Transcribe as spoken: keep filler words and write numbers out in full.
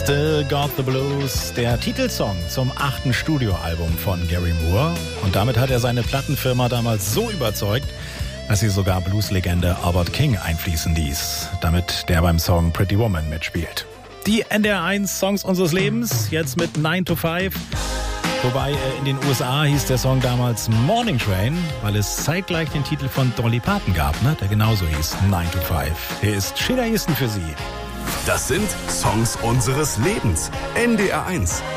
Still Got the Blues, der Titelsong zum achten Studioalbum von Gary Moore. Und damit hat er seine Plattenfirma damals so überzeugt, dass sie sogar Blueslegende Albert King einfließen ließ, damit der beim Song Pretty Woman mitspielt. Die N D R eins Songs unseres Lebens, jetzt mit nine to five. Wobei in den U S A hieß der Song damals Morning Train, weil es zeitgleich den Titel von Dolly Parton gab, ne, der genauso hieß, nine to five. Hier ist Sheila Easton für Sie. Das sind Songs unseres Lebens. N D R eins.